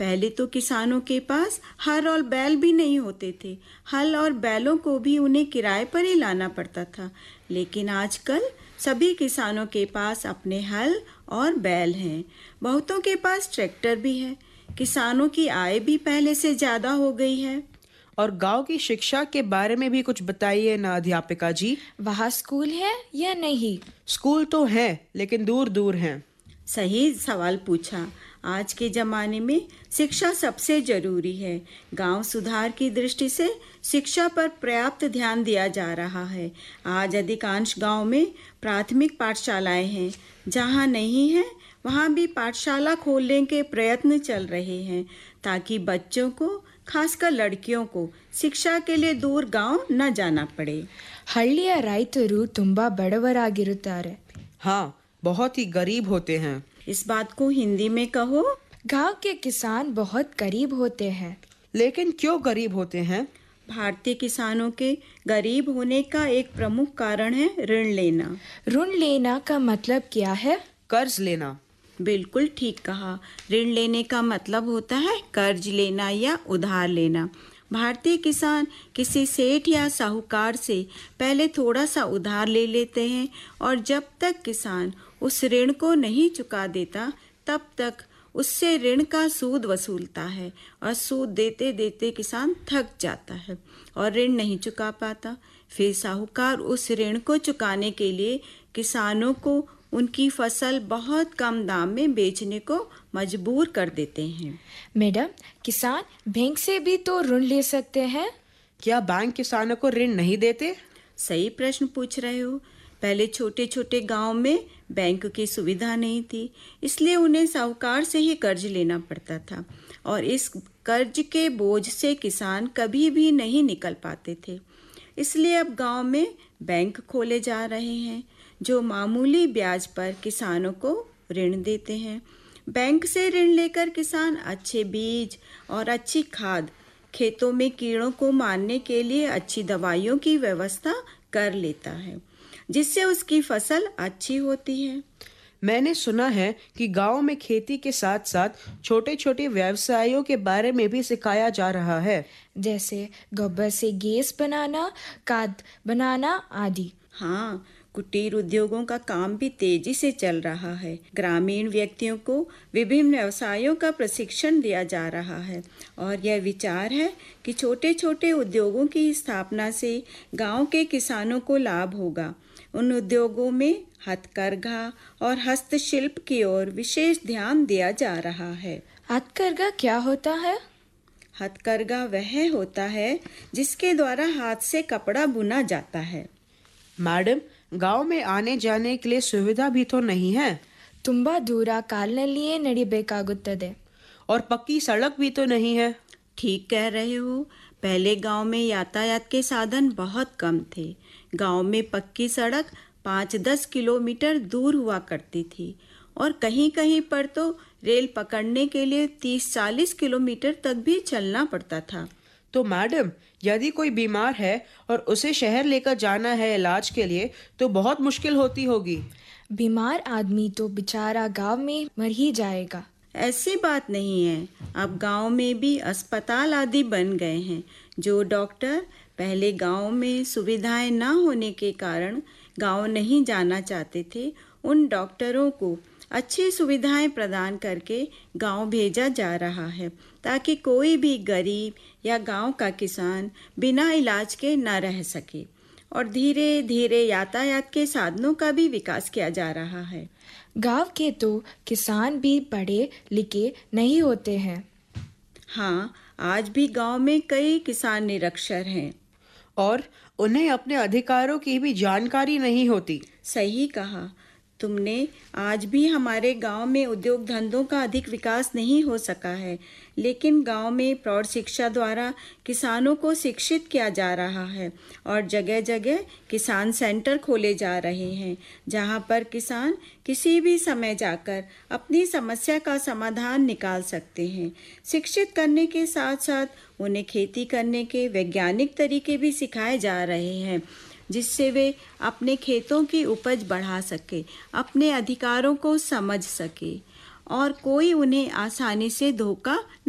पहले तो किसानों के पास हल और बैल भी नहीं होते थे। हल और बैलों को भी उन्हें किराए पर ही लाना पड़ता था। लेकिन आजकल सभी किसानों के पास अपने हल और बैल हैं। बहुतों के पास ट्रैक्टर भी है। किसानों की आय भी पहले से ज़्यादा हो गई है। और गांव की शिक्षा के बारे में भी कुछ बताइए ना अध्यापिका जी। वहाँ स्कूल है या नहीं? स्कूल तो हैं, लेकिन दूर दूर हैं। सही सवाल पूछा। आज के ज़माने में शिक्षा सबसे ज़रूरी है। गांव सुधार की दृष्टि से शिक्षा पर पर्याप्त ध्यान दिया जा रहा है। आज अधिकांश गांव में प्राथमिक पाठशालाएं हैं। जहां नहीं है वहां भी पाठशाला खोलने के प्रयत्न चल रहे हैं, ताकि बच्चों को, खासकर लड़कियों को, शिक्षा के लिए दूर गांव न जाना पड़े। ಹಳ್ಳಿಯ ರೈತರು ತುಂಬಾ ಬಡವರಾಗಿರುತ್ತಾರೆ. हाँ, बहुत ही गरीब होते हैं। इस बात को हिंदी में कहो। गांव के किसान बहुत गरीब होते हैं. लेकिन क्यों गरीब होते हैं? भारतीय किसानों के गरीब होने का एक प्रमुख कारण है ऋण लेना। ऋण लेना का मतलब क्या है? कर्ज लेना। बिल्कुल ठीक कहा। ऋण लेने का मतलब होता है कर्ज लेना या उधार लेना। भारतीय किसान किसी सेठ या साहूकार से पहले थोड़ा सा उधार ले लेते हैं और जब तक किसान उस ऋण को नहीं चुका देता तब तक उससे ऋण का सूद वसूलता है और सूद देते देते किसान थक जाता है और ऋण नहीं चुका पाता। फिर साहूकार उस ऋण को चुकाने के लिए किसानों को उनकी फसल बहुत कम दाम में बेचने को मजबूर कर देते हैं। मैडम, किसान बैंक से भी तो ऋण ले सकते हैं? क्या बैंक किसानों को ऋण नहीं देते? सही प्रश्न पूछ रहे हो। पहले छोटे छोटे गांव में बैंक की सुविधा नहीं थी, इसलिए उन्हें साहूकार से ही कर्ज लेना पड़ता था और इस कर्ज के बोझ से किसान कभी भी नहीं निकल पाते थे। इसलिए अब गांव में बैंक खोले जा रहे हैं जो मामूली ब्याज पर किसानों को ऋण देते हैं। बैंक से ऋण लेकर किसान अच्छे बीज और अच्छी खाद, खेतों में कीड़ों को मारने के लिए अच्छी दवाइयों की व्यवस्था कर लेता है, जिससे उसकी फसल अच्छी होती है। मैंने सुना है कि गांव में खेती के साथ साथ छोटे छोटे व्यवसायों के बारे में भी सिखाया जा रहा है, जैसे गोबर से गैस बनाना, खाद बनाना आदि। हाँ, कुटीर उद्योगों का काम भी तेजी से चल रहा है। ग्रामीण व्यक्तियों को विभिन्न व्यवसायों का प्रशिक्षण दिया जा रहा है और यह विचार है कि छोटे छोटे उद्योगों की स्थापना से गांव के किसानों को लाभ होगा। उन उद्योगों में हथकरघा और हस्तशिल्प की ओर विशेष ध्यान दिया जा रहा है। हथकरघा क्या होता है? हथकरघा वह होता है जिसके द्वारा हाथ से कपड़ा बुना जाता है। मैडम, गांव में आने जाने के लिए सुविधा भी तो नहीं है। ತುಂಬಾ ದೂರ ಕಾಲಿನಲ್ಲಿಯೇ ನಡಿಬೇಕಾಗುತ್ತದೆ. और पक्की सड़क भी तो नहीं है। ठीक कह रहे हो। पहले गांव में यातायात के साधन बहुत कम थे। गांव में पक्की सड़क 5-10 किलोमीटर दूर हुआ करती थी और कहीं कहीं पर तो रेल पकड़ने के लिए 30-40 किलोमीटर तक भी चलना पड़ता था। तो मैडम, यदि कोई बीमार है और उसे शहर लेकर जाना है इलाज के लिए तो बहुत मुश्किल होती होगी। बीमार आदमी तो बेचारा गांव में मर ही जाएगा। ऐसी बात नहीं है। अब गांव में भी अस्पताल आदि बन गए हैं। जो डॉक्टर पहले गांव में सुविधाएं न होने के कारण गांव नहीं जाना चाहते थे, उन डॉक्टरों को अच्छी सुविधाएं प्रदान करके गांव भेजा जा रहा है, ताकि कोई भी गरीब या गांव का किसान बिना इलाज के न रह सके। और धीरे धीरे यातायात के साधनों का भी विकास किया जा रहा है। गांव के तो किसान भी पढ़े लिखे नहीं होते हैं। हाँ, आज भी गांव में कई किसान निरक्षर हैं और उन्हें अपने अधिकारों की भी जानकारी नहीं होती। सही कहा तुमने। आज भी हमारे गांव में उद्योग धंधों का अधिक विकास नहीं हो सका है, लेकिन गांव में प्रौढ़ शिक्षा द्वारा किसानों को शिक्षित किया जा रहा है और जगह जगह किसान सेंटर खोले जा रहे हैं, जहां पर किसान किसी भी समय जाकर अपनी समस्या का समाधान निकाल सकते हैं। शिक्षित करने के साथ साथ उन्हें खेती करने के वैज्ञानिक तरीके भी सिखाए जा रहे हैं, जिससे वे अपने खेतों की उपज बढ़ा सके, अपने अधिकारों को समझ सके और कोई उन्हें आसानी से धोखा